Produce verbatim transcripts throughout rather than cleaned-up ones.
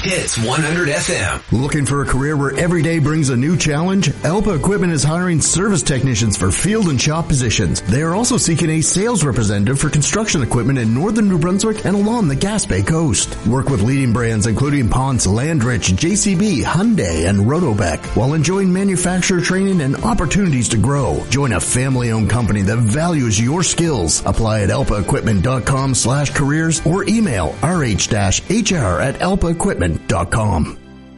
Hits one hundred F M. Looking for a career where every day brings a new challenge? Elpa Equipment is hiring service technicians for field and shop positions. They are also seeking a sales representative for construction equipment in northern New Brunswick and along the Gaspé Coast. Work with leading brands including Ponce, Landrich, J C B, Hyundai, and Rotobec while enjoying manufacturer training and opportunities to grow. Join a family-owned company that values your skills. Apply at elpaequipment.com slash careers or email rh-hr at elpaequipment dot com.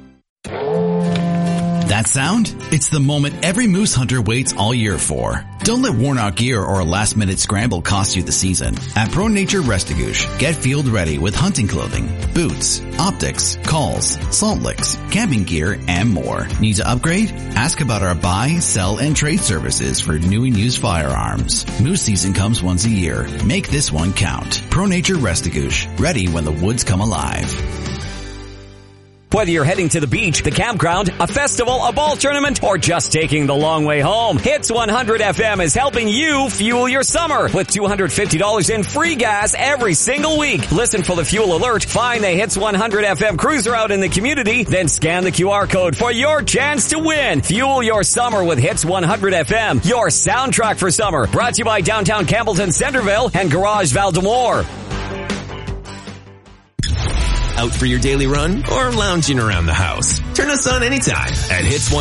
That sound? It's the moment every moose hunter waits all year for. Don't let worn-out gear or a last-minute scramble cost you the season. At Pro Nature Restigouche, get field ready with hunting clothing, boots, optics, calls, salt licks, camping gear, and more. Need to upgrade? Ask about our buy, sell, and trade services for new and used firearms. Moose season comes once a year. Make this one count. Pro Nature Restigouche, ready when the woods come alive. Whether you're heading to the beach, the campground, a festival, a ball tournament, or just taking the long way home, Hits one hundred F M is helping you fuel your summer with two hundred fifty dollars in free gas every single week. Listen for the fuel alert, find the Hits one hundred F M cruiser out in the community, then scan the Q R code for your chance to win. Fuel your summer with Hits one hundred F M, your soundtrack for summer. Brought to you by Downtown Campbellton Centerville and Garage Val-d'Amour. Out for your daily run or lounging around the house? Turn us on anytime at hits one